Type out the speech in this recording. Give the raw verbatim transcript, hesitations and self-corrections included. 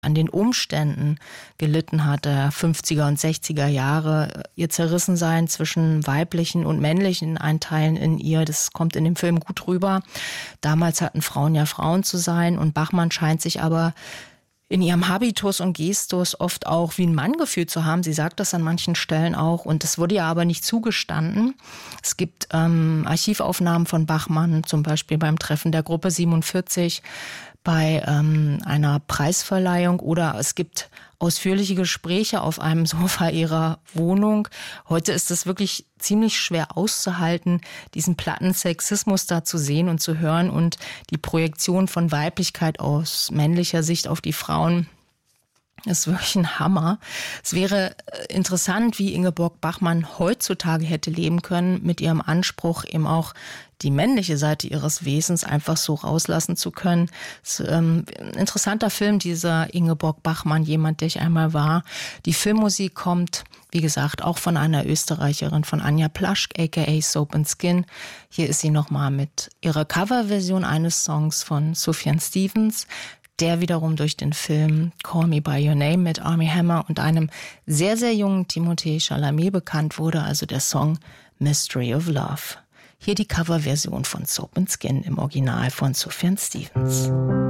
an den Umständen gelitten hat, der fünfziger und sechziger Jahre, ihr Zerrissensein zwischen weiblichen und männlichen Einteilen in ihr, das kommt in dem Film gut rüber. Damals hatten Frauen ja Frauen zu sein und Bachmann scheint sich aber in ihrem Habitus und Gestus oft auch wie ein Mann gefühlt zu haben. Sie sagt das an manchen Stellen auch und das wurde ihr aber nicht zugestanden. Es gibt ähm, Archivaufnahmen von Bachmann, zum Beispiel beim Treffen der Gruppe siebenundvierzig, bei ähm, einer Preisverleihung oder es gibt ausführliche Gespräche auf einem Sofa ihrer Wohnung. Heute ist es wirklich ziemlich schwer auszuhalten, diesen platten Sexismus da zu sehen und zu hören und die Projektion von Weiblichkeit aus männlicher Sicht auf die Frauen. Das ist wirklich ein Hammer. Es wäre interessant, wie Ingeborg Bachmann heutzutage hätte leben können, mit ihrem Anspruch, eben auch die männliche Seite ihres Wesens einfach so rauslassen zu können. Es ist ähm, ein interessanter Film, dieser Ingeborg Bachmann, jemand, der ich einmal war. Die Filmmusik kommt, wie gesagt, auch von einer Österreicherin, von Anja Plaschk, aka Soap and Skin. Hier ist sie nochmal mit ihrer Coverversion eines Songs von Sufjan Stevens, der wiederum durch den Film Call Me By Your Name mit Armie Hammer und einem sehr, sehr jungen Timothée Chalamet bekannt wurde, also der Song Mystery of Love. Hier die Coverversion von Soap and Skin im Original von Sufjan Stevens.